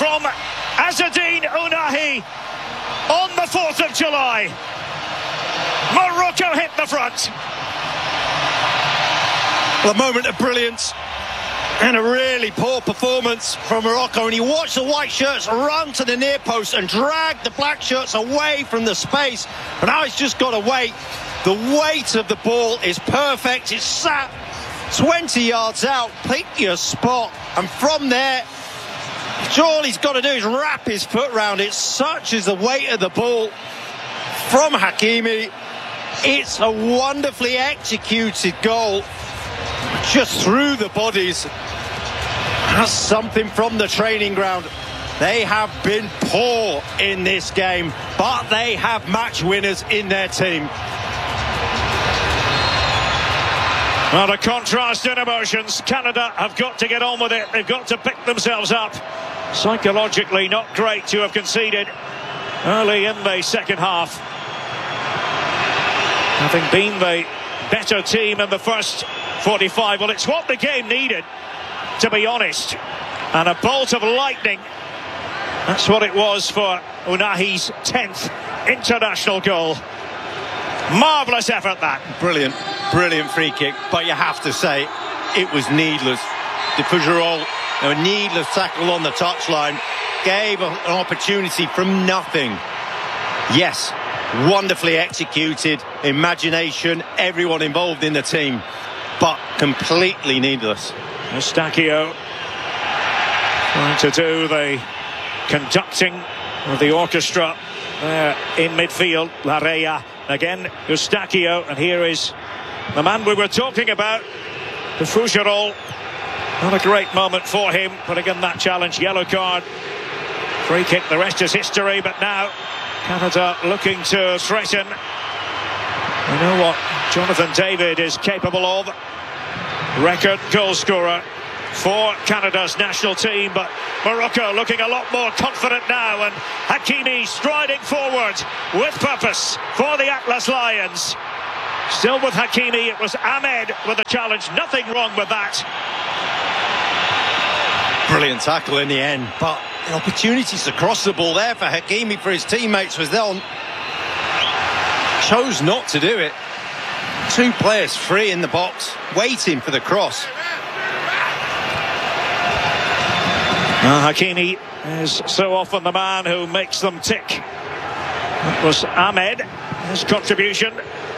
from Azzedine Ounahi on the 4th of July. Morocco hit the front. A moment of brilliance and a really poor performance from Morocco, and you watch the white shirts run to the near post and drag the black shirts away from the space, but now it's just got to wait. The weight of the ball is perfect. It's sat 20 yards out. Pick your spot, and from there all he's got to do is wrap his foot round it. Such is the weight of the ball from Hakimi. It's a wonderfully executed goal just through the bodies. That's something from the training ground. They have been poor in this game, but they have match winners in their team. Well, the contrast in emotions. Canada have got to get on with it. They've got to pick themselves up. Psychologically not great to have conceded early in the second half, having been the better team in the first 45. Well, it's what the game needed, to be honest. And a bolt of lightning. That's what it was for Ounahi's 10th international goal. Marvellous effort, that. Brilliant free kick. But you have to say, it was needless. De Fougerolles, a needless tackle on the touchline, gave an opportunity from nothing. Yes, wonderfully executed, imagination, everyone involved in the team, but completely needless. Eustáquio trying to do the conducting of the orchestra there in midfield. Larrea again, Eustáquio, and here is the man we were talking about, De Fougerolles. Not a great moment for him, but again that challenge, yellow card, free kick, the rest is history. But now Canada looking to threaten. We know what Jonathan David is capable of. Record goal scorer for Canada's national team, but Morocco looking a lot more confident now, and Hakimi striding forward with purpose for the Atlas Lions. Still with Hakimi, it was Ahmed with the challenge, nothing wrong with that. Brilliant tackle in the end, but the opportunities to cross the ball there for Hakimi, for his teammates, was there. Chose not to do it. Two players free in the box, waiting for the cross. Hakimi is so often the man who makes them tick. That was Ahmed, his contribution.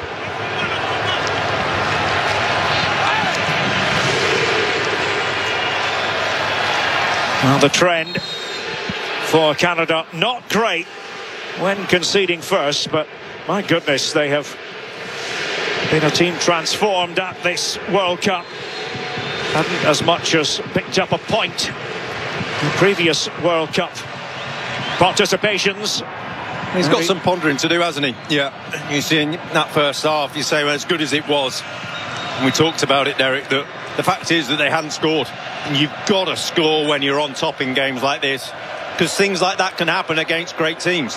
Well, the trend for Canada, not great when conceding first, but my goodness, they have been a team transformed at this World Cup. Hadn't as much as picked up a point in previous World Cup participations. He's got some pondering to do, hasn't he? Yeah. You see in that first half, you say, well, as good as it was, and we talked about it, Derek, that the fact is that they hadn't scored. And you've got to score when you're on top in games like this, because things like that can happen against great teams.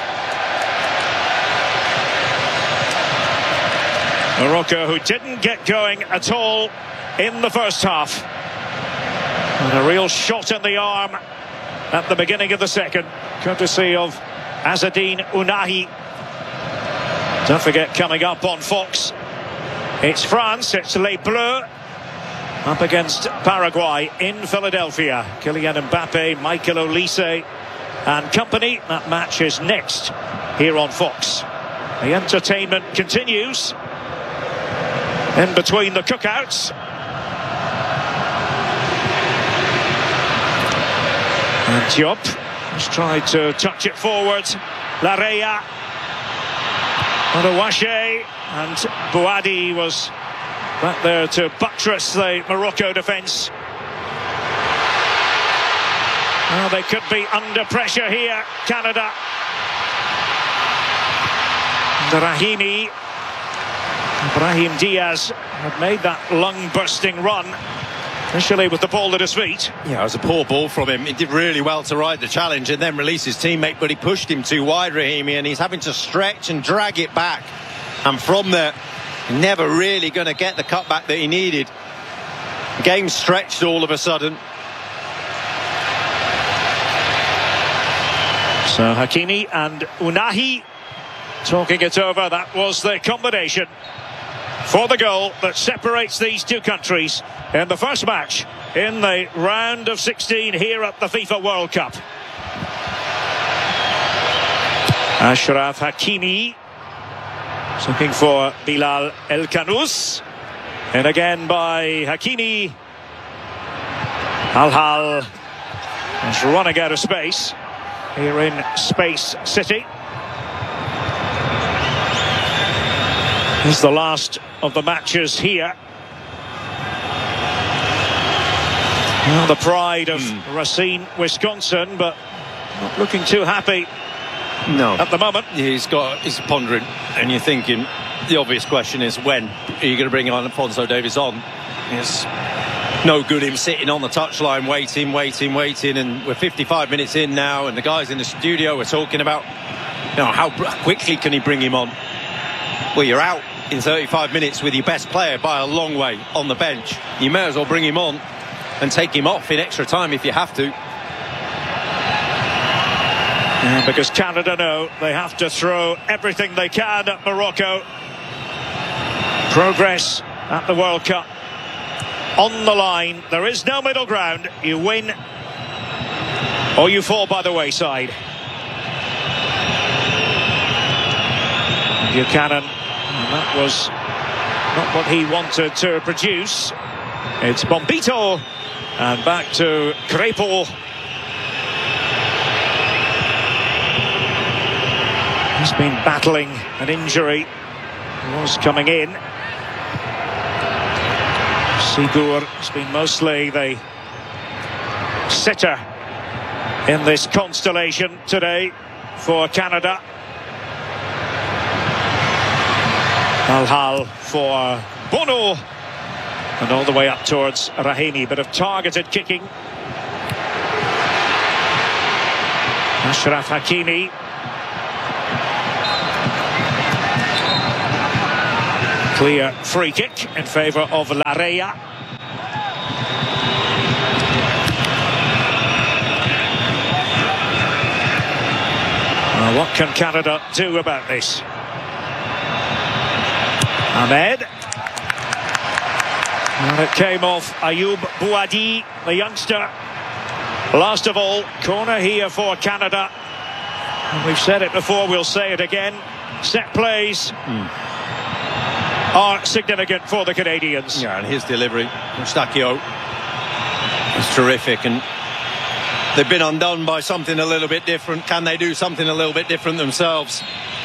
Morocco, who didn't get going at all in the first half. And a real shot in the arm at the beginning of the second, courtesy of Azzedine Ounahi. Don't forget, coming up on Fox, it's France, it's Les Bleus up against Paraguay in Philadelphia. Kylian Mbappe, Michael Olise and company. That match is next here on Fox. The entertainment continues in between the cookouts. And Diop has tried to touch it forward. Larrea, Onawashe, and Bouadi was back there to buttress the Morocco defence. Well, they could be under pressure here, Canada. And Brahim Diaz had made that lung-bursting run, initially with the ball at his feet. Yeah, it was a poor ball from him. He did really well to ride the challenge and then release his teammate, but he pushed him too wide, Rahimi, and he's having to stretch and drag it back. And from there, never really going to get the cutback that he needed. Game stretched all of a sudden. So Hakimi and Unahi talking it over. That was the combination for the goal that separates these two countries in the first match in the round of 16 here at the FIFA World Cup. Achraf Hakimi looking for Bilal El-Khanous, and again by Hakimi. Al-Hal is running out of space here in Space City. This is the last of the matches here. Well, the pride of Racine, Wisconsin, but not looking too happy. No, at the moment. He's pondering, and you're thinking the obvious question is, when are you going to bring Alphonso Davies on? It's no good him sitting on the touchline waiting, and we're 55 minutes in now, and the guys in the studio are talking about, how quickly can he bring him on? Well, you're out in 35 minutes with your best player by a long way on the bench. You may as well bring him on and take him off in extra time if you have to. Yeah, because Canada know they have to throw everything they can at Morocco. Progress at the World Cup on the line. There is no middle ground. You win or you fall by the wayside. Buchanan, and that was not what he wanted to produce. It's Bombito, and back to Crépol. He's been battling an injury. He was coming in. Sigur has been mostly the sitter in this constellation today for Canada. Al-Hal for Bono, and all the way up towards Rahimi. Bit of targeted kicking. Achraf Hakimi. Clear free kick in favour of Larrea. Well, what can Canada do about this? Ahmed. And it came off Ayoub Bouadi, the youngster. Last of all, corner here for Canada. And we've said it before, we'll say it again. Set plays are significant for the Canadians. Yeah, and his delivery, Eustáquio, is terrific, and they've been undone by something a little bit different. Can they do something a little bit different themselves?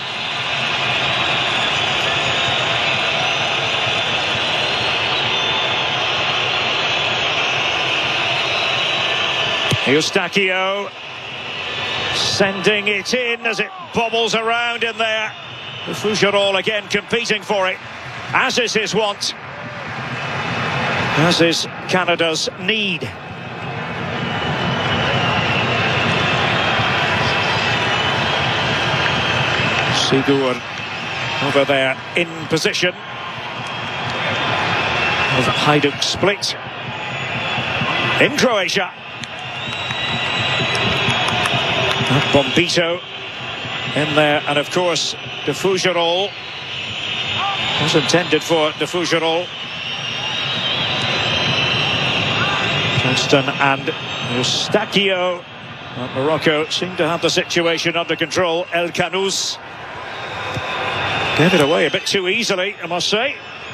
Eustáquio sending it in as it bobbles around in there. Fougerolles again competing for it, as is his want, as is Canada's need. Sigur over there in position of Hajduk Split in Croatia. Bombito in there, and of course de Fougerolles was intended for de Fougerolles. Johnston and Eustáquio. Morocco seem to have the situation under control. El-Khanous gave it away a bit too easily, I must say.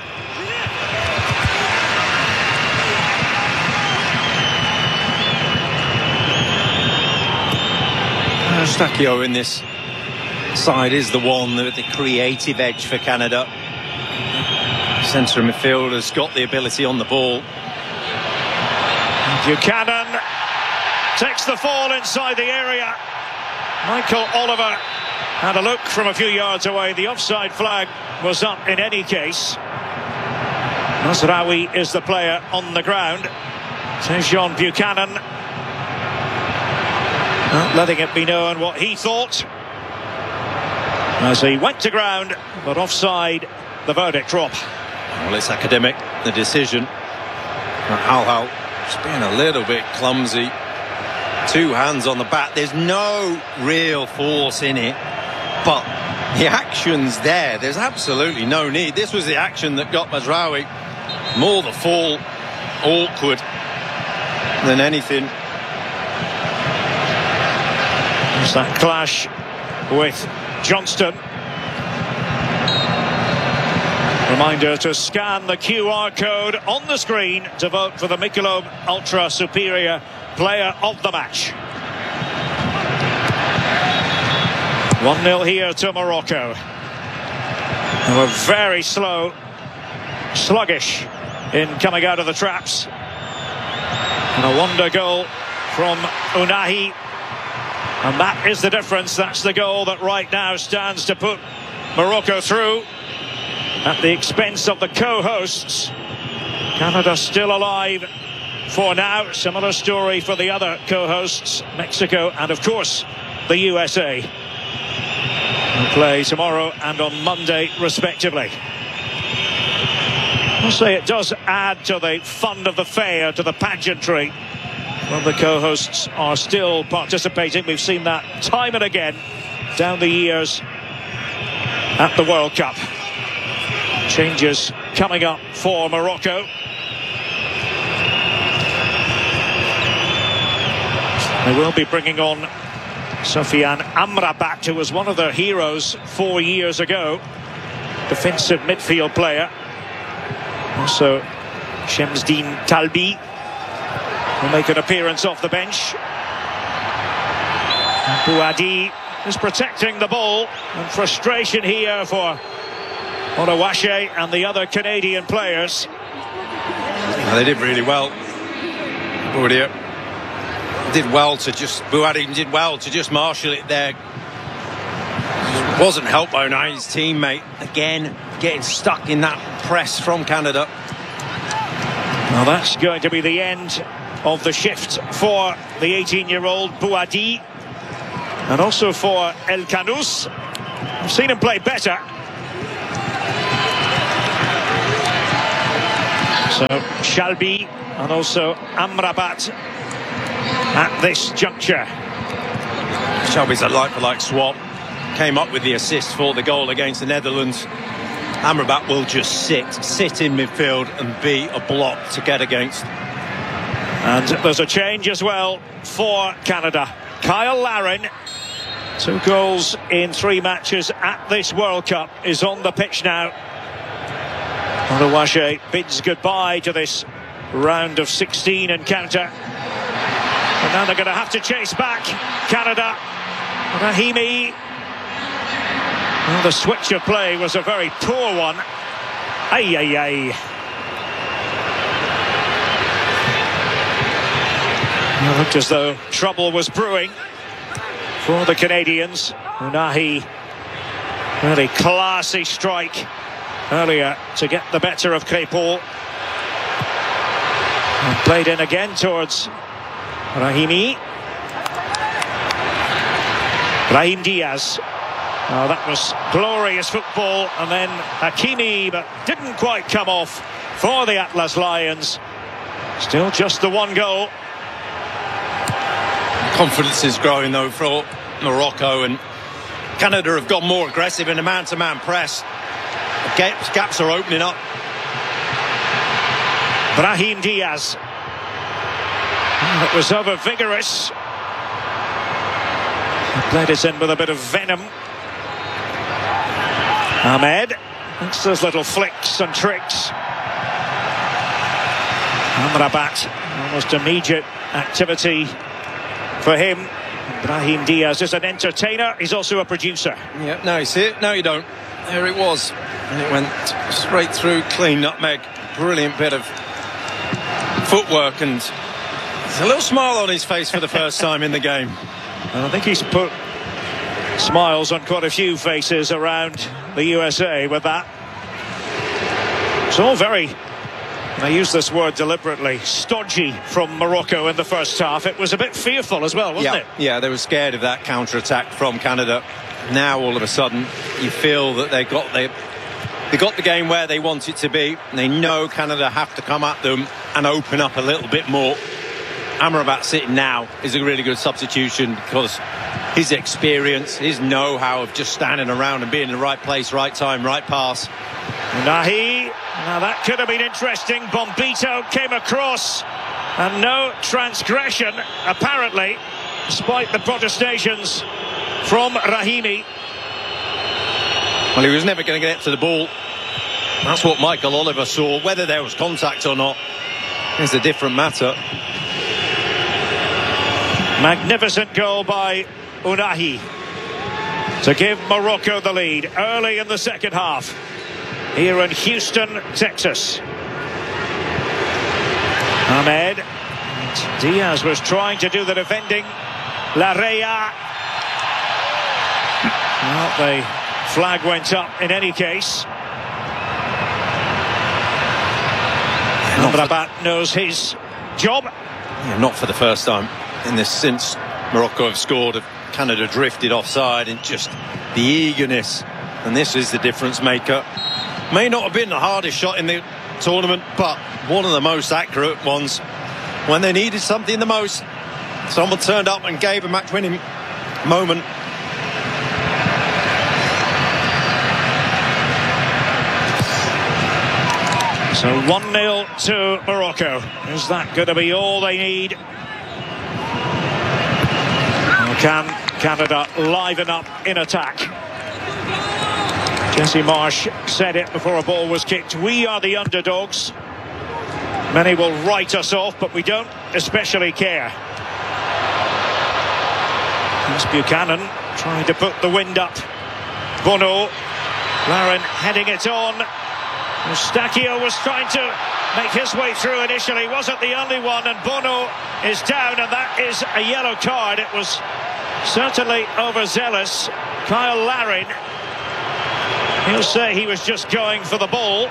Eustáquio in this side is the one with the creative edge for Canada. Centre midfield has got the ability on the ball. Buchanan takes the fall inside the area. Michael Oliver had a look from a few yards away. The offside flag was up in any case. Mazraoui is the player on the ground. Tejon Buchanan not letting it be known what he thought as he went to ground, but offside, the verdict drop. Well, it's academic, the decision. Al-Hal just being a little bit clumsy Two hands on the bat. There's no real force in it, but the action's there. There's absolutely no need. This was the action that got Mazraoui. More the fall awkward than anything. There's that clash with Johnston. Reminder to scan the QR code on the screen to vote for the Michelob Ultra Superior Player of the Match. 1-0 here to Morocco. They were very slow, sluggish in coming out of the traps. And a wonder goal from Ounahi. And that is the difference. That's the goal that right now stands to put Morocco through at the expense of the co-hosts. Canada still alive for now. Similar story for the other co-hosts, Mexico and of course the USA. They'll play tomorrow and on Monday respectively. I'll say it does add to the fun of the fair, to the pageantry, when the co-hosts are still participating. We've seen that time and again down the years at the World Cup. Changes coming up for Morocco. They will be bringing on Sofiane Amrabat, who was one of their heroes 4 years ago. Defensive midfield player. Also, Shemsdine Talbi will make an appearance off the bench. Bouhaddi is protecting the ball, and frustration here for Onawashe and the other Canadian players. They did really well. Bouhaddi did well to just marshal it there. Wasn't helped by Ounahi's teammate. Again, getting stuck in that press from Canada. Well, that's going to be the end of the shift for the 18-year-old Bouhaddi, and also for El Khanous. I've seen him play better. So Shalbi and also Amrabat at this juncture. Shelby's a like-for-like swap. Came up with the assist for the goal against the Netherlands. Amrabat will just sit in midfield and be a block to get against. And there's a change as well for Canada. Kyle Larin, 2 goals in 3 matches at this World Cup, is on the pitch now. Onawashe bids goodbye to this round of 16 encounter. And now they're going to have to chase back Canada. Rahimi. Well, the switch of play was a very poor one. It looked as though trouble was brewing for the Canadians. Ounahi, really classy strike earlier to get the better of Crépol. And played in again towards Rahimi. Brahim Diaz. Oh, that was glorious football, and then Hakimi, but didn't quite come off for the Atlas Lions. Still just the 1 goal. Confidence is growing though for Morocco, and Canada have gone more aggressive in a man-to-man press. Gaps are opening up. Brahim Diaz. It was over vigorous. Played it in with a bit of venom. Ahmed, it's those little flicks and tricks. Amrabat, almost immediate activity for him. Brahim Diaz is an entertainer, he's also a producer. Yeah, now you see it, now you don't. There it was, and it went straight through, clean nutmeg. Brilliant bit of footwork, and there's a little smile on his face for the first time in the game. And I think he's put smiles on quite a few faces around the USA with that. It's all very, and I use this word deliberately, stodgy from Morocco in the first half. It was a bit fearful as well, wasn't it? Yeah, they were scared of that counter-attack from Canada. Now all of a sudden you feel that they got the game where they want it to be. They know Canada have to come at them and open up a little bit more, Amrabat sitting now is a really good substitution because his experience, his know-how of just standing around and being in the right place, right time, right pass. Nahi, now that could have been interesting. Bombito came across and no transgression, apparently, despite the protestations from Rahimi. Well, he was never going to get to the ball. That's what Michael Oliver saw. Whether there was contact or not is a different matter. Magnificent goal by Unahi to give Morocco the lead early in the second half here in Houston, Texas. Ahmed. Diaz was trying to do the defending. Larrea. Well, the flag went up in any case. Amrabat knows his job. Yeah, not for the first time in this since Morocco have scored. Canada drifted offside and just the eagerness. And this is the difference maker. May not have been the hardest shot in the tournament, but one of the most accurate ones. When they needed something the most, someone turned up and gave a match-winning moment. So 1-0 to Morocco. Is that going to be all they need? Or can Canada liven up in attack? Jesse Marsh said it before a ball was kicked. We are the underdogs. Many will write us off, but we don't especially care. Here's Buchanan trying to put the wind up. Bono. Larin heading it on. Eustachio was trying to make his way through initially. Wasn't the only one, and Bono is down, and that is a yellow card. It was certainly overzealous. Kyle Larin, he'll say he was just going for the ball.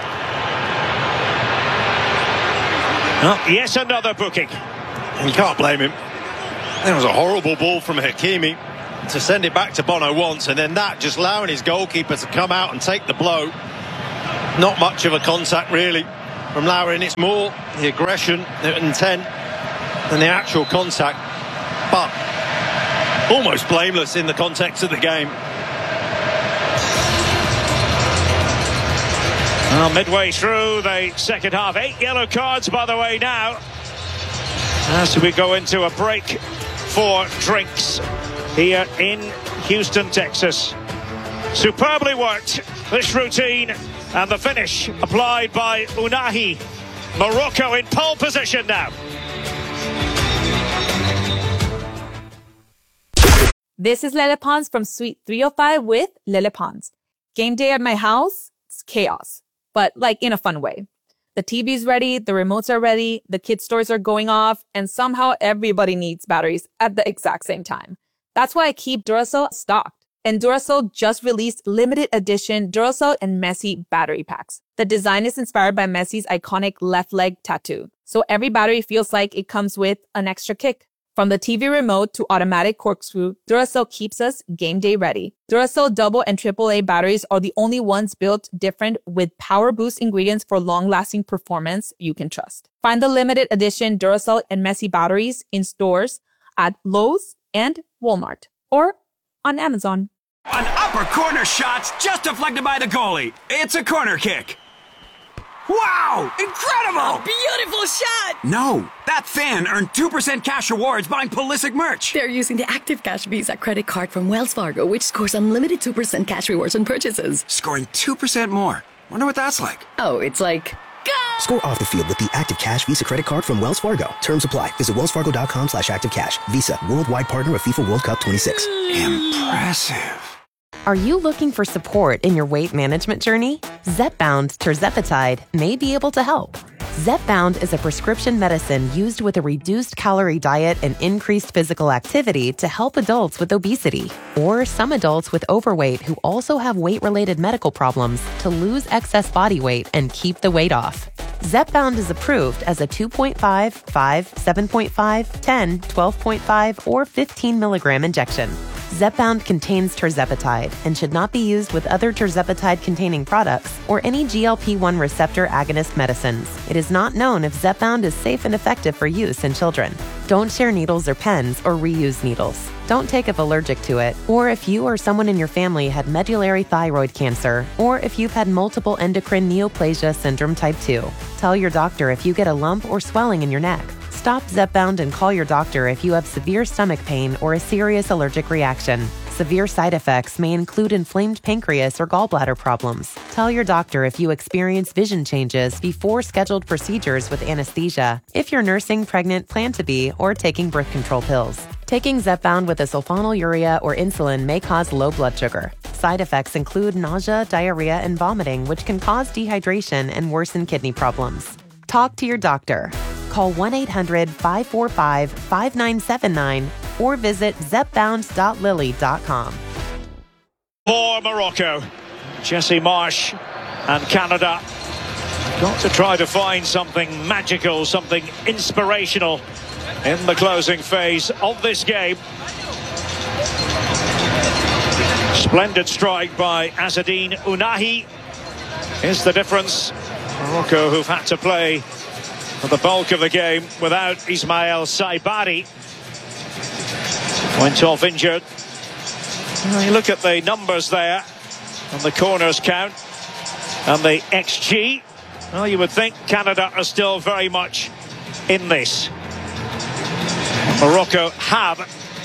Oh, yes, another booking. And you can't blame him. There was a horrible ball from Hakimi to send it back to Bono once, and then that just allowing his goalkeeper to come out and take the blow. Not much of a contact really from Larin. It's more the aggression, the intent than the actual contact, but almost blameless in the context of the game. Well, midway through the second half, 8 yellow cards by the way now, as we go into a break for drinks here in Houston, Texas. Superbly worked, this routine, and the finish applied by Unahi. Morocco in pole position now. This is Lele Pons from Suite 305 with Lele Pons. Game day at my house, it's chaos, but like in a fun way. The TV's ready, the remotes are ready, the kids' toys are going off, and somehow everybody needs batteries at the exact same time. That's why I keep Duracell stocked. And Duracell just released limited edition Duracell and Messi battery packs. The design is inspired by Messi's iconic left leg tattoo. So every battery feels like it comes with an extra kick. From the TV remote to automatic corkscrew, Duracell keeps us game day ready. Duracell double and AAA batteries are the only ones built different with power boost ingredients for long-lasting performance you can trust. Find the limited edition Duracell and Messi batteries in stores at Lowe's and Walmart or on Amazon. An upper corner shot's just deflected by the goalie. It's a corner kick. Wow! Incredible! A beautiful shot! No, that fan earned 2% cash rewards buying Pulisic merch. They're using the Active Cash Visa credit card from Wells Fargo, which scores unlimited 2% cash rewards on purchases. Scoring 2% more. Wonder what that's like. Oh, it's like... Go! Score off the field with the Active Cash Visa credit card from Wells Fargo. Terms apply. Visit wellsfargo.com/activecash. Visa, worldwide partner of FIFA World Cup 26. Impressive. Are you looking for support in your weight management journey? Zepbound tirzepatide may be able to help. Zepbound is a prescription medicine used with a reduced calorie diet and increased physical activity to help adults with obesity or some adults with overweight who also have weight-related medical problems to lose excess body weight and keep the weight off. Zepbound is approved as a 2.5, 5, 7.5, 10, 12.5, or 15 milligram injection. Zepbound contains tirzepatide and should not be used with other tirzepatide-containing products or any GLP-1 receptor agonist medicines. It is not known if Zepbound is safe and effective for use in children. Don't share needles or pens or reuse needles. Don't take if allergic to it, or if you or someone in your family had medullary thyroid cancer, or if you've had multiple endocrine neoplasia syndrome type 2. Tell your doctor if you get a lump or swelling in your neck. Stop Zepbound and call your doctor if you have severe stomach pain or a serious allergic reaction. Severe side effects may include inflamed pancreas or gallbladder problems. Tell your doctor if you experience vision changes before scheduled procedures with anesthesia, if you're nursing, pregnant, plan to be, or taking birth control pills. Taking Zepbound with a sulfonylurea or insulin may cause low blood sugar. Side effects include nausea, diarrhea, and vomiting, which can cause dehydration and worsen kidney problems. Talk to your doctor. Call 1-800-545-5979 or visit zepbound.lily.com. For Morocco, Jesse Marsh and Canada got to try to find something magical, something inspirational in the closing phase of this game. Splendid strike by Azzedine Ounahi is the difference. Morocco, who've had to play for the bulk of the game without Ismail Saibari, went off injured. Well, you look at the numbers there and the corners count and the XG. Well, you would think Canada are still very much in this. Morocco have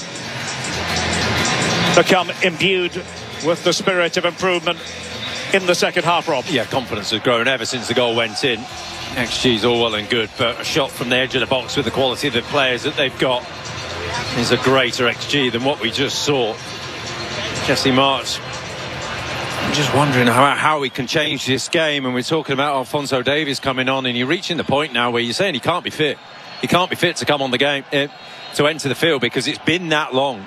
become imbued with the spirit of improvement in the second half, Rob. Yeah, confidence has grown ever since the goal went in. XG's all well and good, but a shot from the edge of the box with the quality of the players that they've got is a greater XG than what we just saw. Jesse Marsh, I'm just wondering how he can change this game, and we're talking about Alphonso Davies coming on, and you're reaching the point now where you're saying he can't be fit. He can't be fit to come on the game, to enter the field, because it's been that long.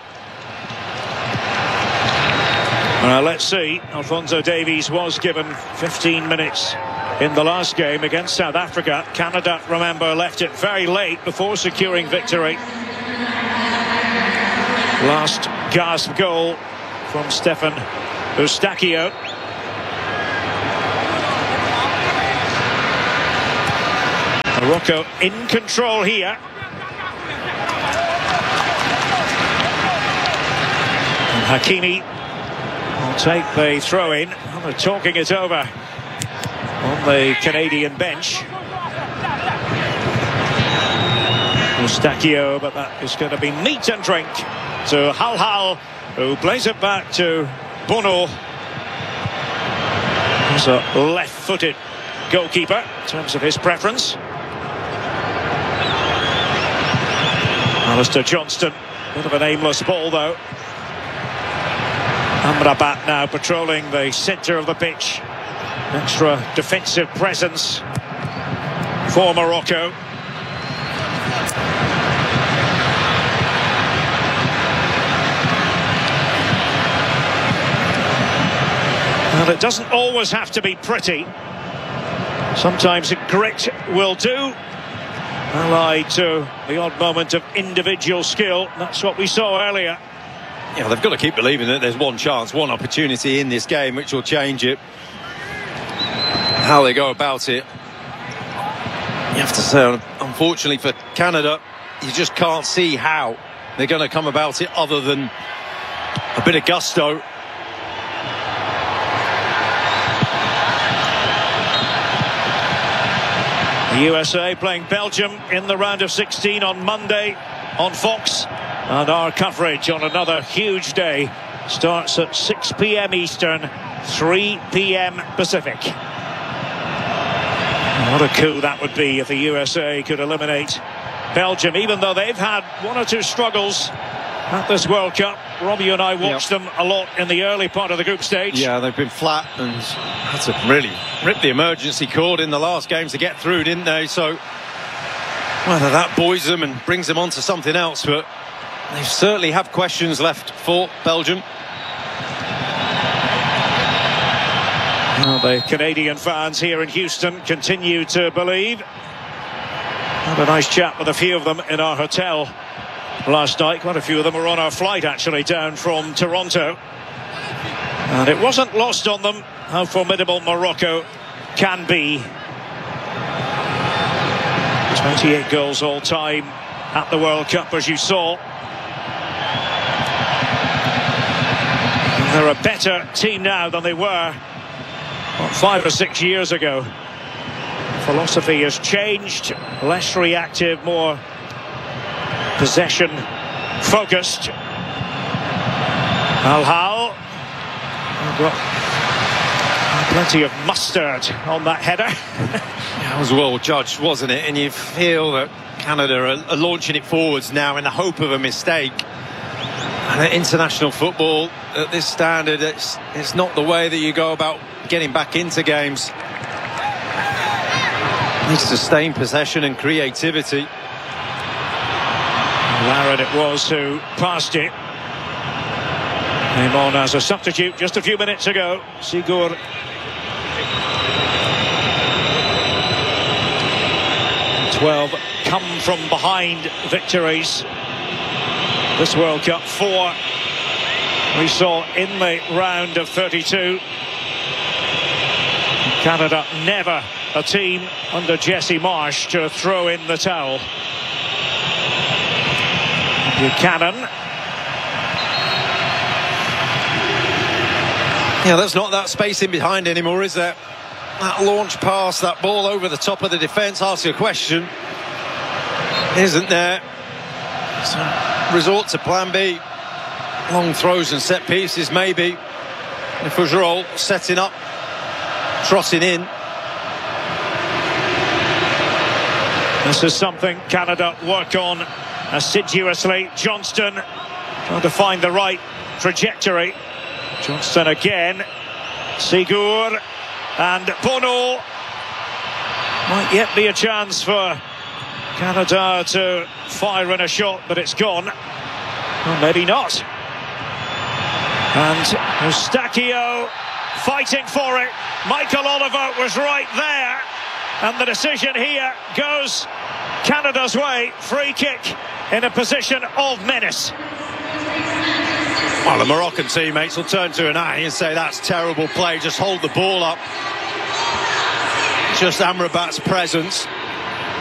Let's see. Alphonso Davies was given 15 minutes in the last game against South Africa. Canada, remember, left it very late before securing victory. Last gasp goal from Stefan Eustáquio. Morocco in control here. And Hakimi will take the throw in. Well, they're talking it over on the Canadian bench. Eustáquio, but that is going to be meat and drink to Hal, who plays it back to Bono. He's a left-footed goalkeeper in terms of his preference. Alistair Johnston, bit of an aimless ball though. Amrabat now patrolling the centre of the pitch. Extra defensive presence for Morocco. Well, it doesn't always have to be pretty. Sometimes grit will do, allied to the odd moment of individual skill. That's what we saw earlier. Yeah, they've got to keep believing that there's one chance, one opportunity in this game which will change it. How they go about it. You have to say, unfortunately for Canada, you just can't see how they're going to come about it other than a bit of gusto. The USA playing Belgium in the round of 16 on Monday on Fox. And our coverage on another huge day starts at 6 p.m. Eastern, 3 p.m. Pacific. What a coup that would be if the USA could eliminate Belgium, even though they've had one or two struggles at this World Cup. Robbie and I watched them a lot in the early part of the group stage. Yeah, they've been flat and had to really rip the emergency cord in the last games to get through, didn't they? So whether that buoys them and brings them on to something else, but they certainly have questions left for Belgium. Well, the Canadian fans here in Houston continue to believe. Had a nice chat with a few of them in our hotel last night. Quite a few of them were on our flight, actually, down from Toronto. And it wasn't lost on them how formidable Morocco can be. 28 goals all time at the World Cup, as you saw. And they're a better team now than they were 5 or 6 years ago. Philosophy has changed, less reactive, more possession focused. Al-Hal got plenty of mustard on that header. That was well judged, wasn't it? And you feel that Canada are launching it forwards now in the hope of a mistake. And at international football at this standard, it's not the way that you go about getting back into games. Needs sustained possession and creativity. Larin it was who passed it. Came on as a substitute just a few minutes ago. Sigur. "12 come from behind victories this World Cup. 4 we saw in the round of 32. Canada never a team under Jesse Marsh to throw in the towel. Buchanan. Yeah, there's not that space in behind anymore, is there? That launch pass, that ball over the top of the defence, asks you a question. Isn't there? So, resort to plan B. Long throws and set pieces, maybe. If Fougerolles setting up, trotting in. This is something Canada work on assiduously. Johnston trying to find the right trajectory. Johnston again. Sigur and Bono. Might yet be a chance for Canada to fire in a shot, but it's gone. Well, maybe not. And Eustáquio fighting for it. Michael Oliver was right there. And the decision here goes Canada's way. Free kick in a position of menace. Well, the Moroccan teammates will turn to an eye and say that's terrible play, just hold the ball up. Just Amrabat's presence